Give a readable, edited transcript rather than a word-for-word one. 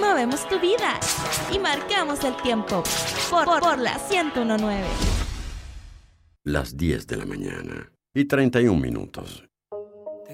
movemos tu vida y marcamos el tiempo por la 1019. Las 10 de la mañana y 31 minutos.